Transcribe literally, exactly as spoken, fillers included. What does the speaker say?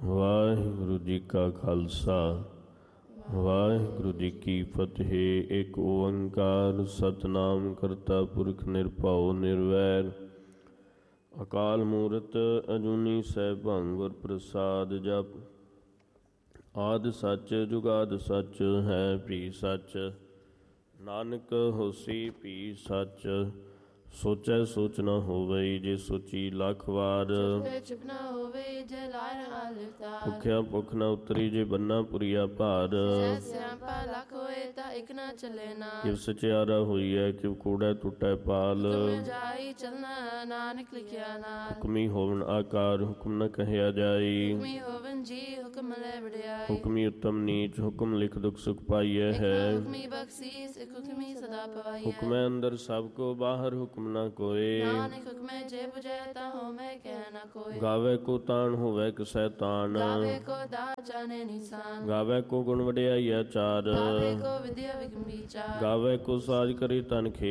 ਵਾਹਿਗੁਰੂ ਜੀ ਕਾ ਖਾਲਸਾ ਵਾਹਿਗੁਰੂ ਜੀ ਕੀ ਫਤਿਹ। ਇੱਕ ਓੰਕਾਰ ਸਤਿਨਾਮ ਕਰਤਾ ਪੁਰਖ ਨਿਰਭਉ ਨਿਰਵੈਰ ਅਕਾਲ ਮੂਰਤ ਅਜੂਨੀ ਸੈਭੰ ਗੁਰ ਪ੍ਰਸਾਦ। ਜਪ ਆਦਿ ਸੱਚ ਜੁਗਾਦਿ ਸੱਚ ਹੈ ਭੀ ਸੱਚ, ਨਾਨਕ ਹੋਸੀ ਭੀ ਸੱਚ। ਸੋਚੈ ਸੋਚ ਨ ਹੋਵਈ ਜੇ ਸੋਚੀ ਲੱਖ ਵਾਰ, ਭੁਖਿਆ ਭੁਖ ਨ ਉਤਰੀ ਜੇ ਬੰਨਾ ਪੁਰੀਆ ਭਾਰ। ਕਿਵ ਸਚਿਆਰਾ ਹੋਈਐ ਕਿਵ ਕੂੜੈ ਟੁੱਟੈ ਪਾਲ, ਹੁਕਮੀ ਹੋਵਨ ਆਕਾਰ ਹੁਕਮ ਨ ਕਹਿਆ ਜਾਈ। ਹੁਕਮੀ ਉੱਤਮ ਨੀਚ ਹੁਕਮ ਲਿਖ ਦੁਖ ਸੁਖ ਪਾਈਐ ਹੈ। ਹੁਕਮੈ ਅੰਦਰ ਸਭ ਕੋ ਬਾਹਰ ਹੁਕਮ ਨਾ ਕੋਏ, ਗਾਵੇ ਕੋ ਤਾਣ ਹੋਵੇ ਕਿਸੈ ਤਾਣ। ਗਾਵੇ ਕੋ ਗੁਣ ਵਡਿਆਈਆ ਚਾਰ, ਗਾਵੇ ਕੋ ਸਾਜ ਕਰੀ ਤਨ ਖੇ